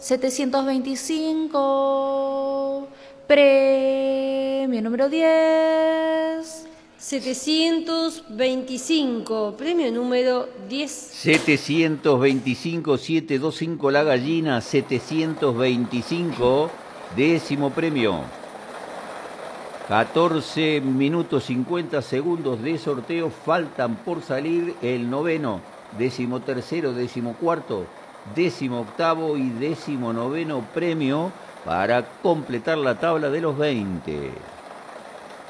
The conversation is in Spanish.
725, premio número 10. 725, premio número 10. 725, 725 la gallina, 725, décimo premio. 14 minutos 50 segundos de sorteo, faltan por salir el noveno, 13º, 14º, 18º y 19º premio para completar la tabla de los 20.